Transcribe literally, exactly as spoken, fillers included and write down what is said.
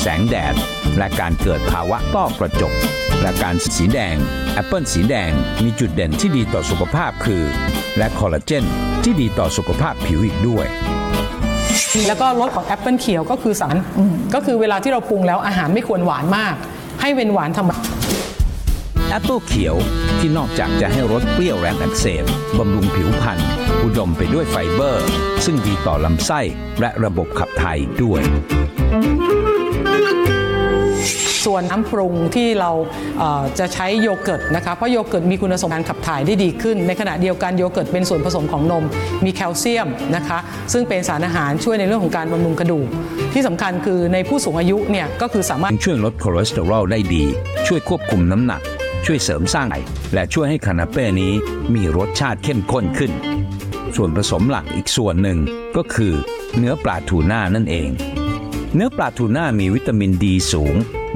แสงแดดและการเกิดภาวะต้อกระจกและการสีแดงแอปเปิลสีแดงมีจุดเด่นที่ดีต่อสุขภาพคือและคอลลาเจนที่ดีต่อสุขภาพผิวอีกด้วยแล้วก็รสของแอปเปิลเขียวก็คือสารก็คือเวลาที่เราปรุงแล้วอาหารไม่ควรหวานมากให้เป็นหวานธรรมดาแอปเปิลเขียวที่นอกจากจะให้รสเปรี้ยวแรงอักเสบบำรุงผิวพรรณอุดมไปด้วยไฟเบอร์ซึ่งดีต่อลำไส้และระบบขับถ่ายด้วยส่วนน้ำปรุงที่เราจะใช้โยเกิร์ตนะคะเพราะโยเกิร์ตมีคุณสมบัติขับถ่ายได้ดีขึ้นในขณะเดียวกันโยเกิร์ตเป็นส่วนผสมของนมมีแคลเซียมนะคะซึ่งเป็นสารอาหารช่วยในเรื่องของการบำรุงกระดูกที่สำคัญคือในผู้สูงอายุเนี่ยก็คือสามารถช่วยลดคอเลสเตอรอลได้ดีช่วยควบคุมน้ำหนักช่วยเสริมสร้างไขและช่วยให้คานาเป้นี้มีรสชาติเข้มข้นขึ้นส่วนผสมหลักอีกส่วนหนึ่งก็คือเนื้อปลาทูน่านั่นเองเนื้อปลาทูน่ามีวิตามินดีสูง